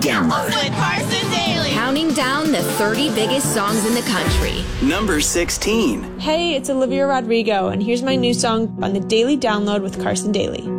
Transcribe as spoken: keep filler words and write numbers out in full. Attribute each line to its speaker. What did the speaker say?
Speaker 1: Download.
Speaker 2: With Carson Daly.
Speaker 1: Counting down the thirty biggest songs in the country.
Speaker 3: Number sixteen.
Speaker 4: Hey, it's Olivia Rodrigo, and here's my new song on the Daily Download with Carson Daly.